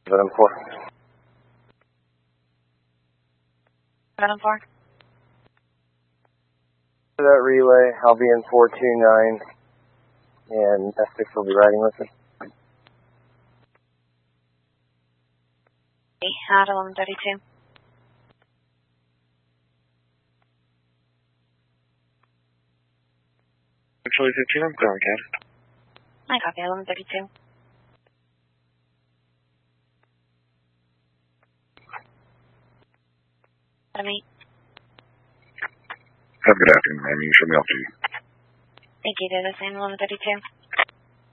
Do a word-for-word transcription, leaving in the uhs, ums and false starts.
Venom four. Venom four. To that relay, I'll be in four two nine, and S six will be riding with me. At eleven thirty-two. Actually, fifteen, I'm clear, Cat. I copy, eleven thirty-two. Adam eight. Have a good afternoon, ma'am. You show me off to you. Thank you, they're the same, eleven thirty-two.